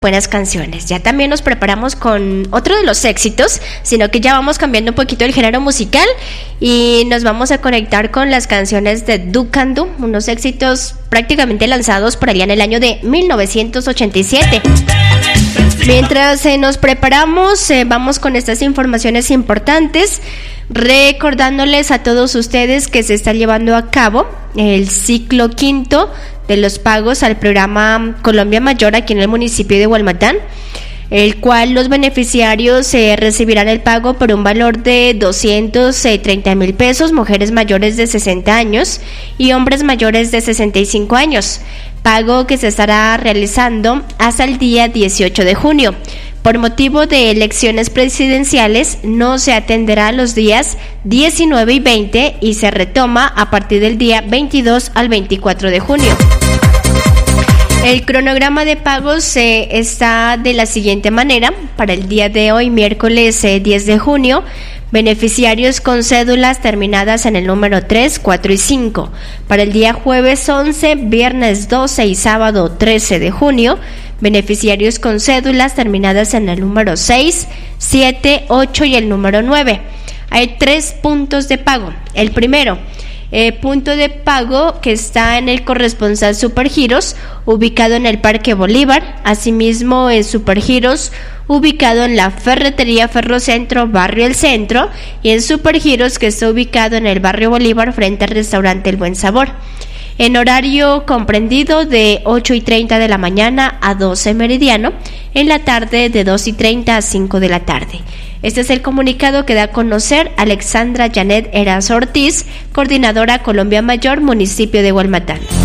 buenas canciones. Ya también nos preparamos con otro de los éxitos, sino que ya vamos cambiando un poquito el género musical y nos vamos a conectar con las canciones de Do Can Do, unos éxitos prácticamente lanzados por allá en el año de 1987. Mientras nos preparamos, vamos con estas informaciones importantes, recordándoles a todos ustedes que se está llevando a cabo el ciclo quinto de los pagos al programa Colombia Mayor aquí en el municipio de Hualmatán, el cual los beneficiarios recibirán el pago por un valor de 230,000 pesos, mujeres mayores de 60 años y hombres mayores de 65 años, pago que se estará realizando hasta el día 18 de junio. Por motivo de elecciones presidenciales no se atenderá los días 19 y 20 y se retoma a partir del día 22 al 24 de junio. El cronograma de pagos está de la siguiente manera. Para el día de hoy, miércoles 10 de junio, beneficiarios con cédulas terminadas en el número 3, 4 y 5. Para el día jueves 11, viernes 12 y sábado 13 de junio, beneficiarios con cédulas terminadas en el número 6, 7, 8 y el número 9. Hay 3 puntos de pago. El primero, punto de pago que está en el corresponsal Supergiros, ubicado en el Parque Bolívar. Asimismo, en Supergiros, ubicado en la Ferretería Ferrocentro, Barrio El Centro, y en Supergiros, que está ubicado en el Barrio Bolívar, frente al restaurante El Buen Sabor, en horario comprendido de 8:30 de la mañana a 12 meridiano, en la tarde de 2:30 a 5 de la tarde. Este es el comunicado que da a conocer Alexandra Janet Erazo Ortiz, coordinadora Colombia Mayor, municipio de Hualmatán.